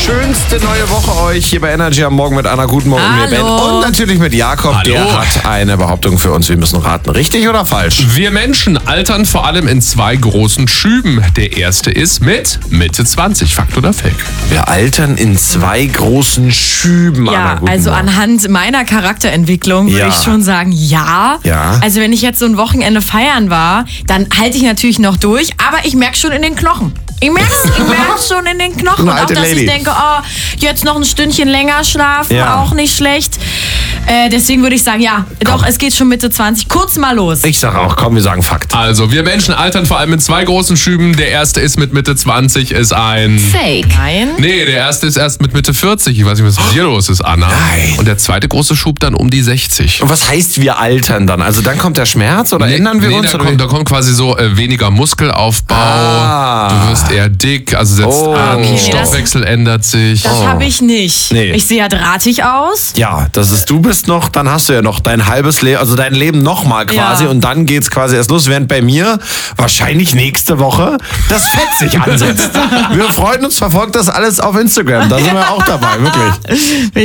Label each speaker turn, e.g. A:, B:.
A: Schönste neue Woche euch hier bei Energy am Morgen mit Anna. Guten Morgen mit Ben und natürlich mit Jakob.
B: Hallo.
A: Der hat eine Behauptung für uns. Wir müssen raten, richtig oder falsch?
B: Wir Menschen altern vor allem in 2 großen Schüben. Der erste ist mit Mitte 20. Fakt oder Fake?
A: Wir altern in 2 großen Schüben. Anna,
C: Ja,
A: guten
C: also
A: Morgen.
C: anhand meiner Charakterentwicklung würde
A: Ja.
C: ich schon sagen, ja.
A: Ja.
C: Also wenn ich jetzt so ein Wochenende feiern war, dann halte ich natürlich noch durch, aber ich merke schon in den Knochen. Ich merke schon in den Knochen.
A: Eine
C: Und auch,
A: alte
C: dass
A: Lady.
C: ich denke, oh, jetzt noch ein Stündchen länger schlafen,
A: Ja.
C: auch nicht schlecht. Deswegen würde ich sagen, ja, doch, es geht schon Mitte 20. Kurz mal los.
A: Ich sag auch, komm, wir sagen Fakt.
B: Also, wir Menschen altern vor allem in 2 großen Schüben. Der erste ist mit Mitte 20, ist ein...
D: Fake.
C: Nein.
B: Nee, der erste ist erst mit Mitte 40. Ich weiß nicht, was mit dir los ist, Anna.
A: Nein.
B: Und der zweite große Schub dann um die 60.
A: Und was heißt, wir altern dann? Also dann kommt der Schmerz oder ändern wir uns?
B: Da
A: Oder
B: kommt, da kommt quasi so weniger Muskelaufbau.
A: Ah.
B: Du wirst eher dick, also setzt
A: Oh.
B: an,
A: Okay,
C: nee,
B: Stoffwechsel ändert sich.
C: Das habe ich nicht.
A: Nee.
C: Ich sehe ja drahtig aus.
A: Ja, das ist, du bist noch, dann hast du ja noch dein halbes Leben, also dein Leben nochmal quasi
C: Ja.
A: und dann geht's quasi erst los, während bei mir wahrscheinlich nächste Woche das Fett sich ansetzt. Wir freuen uns, verfolgt das alles auf Instagram, da sind wir auch dabei, wirklich.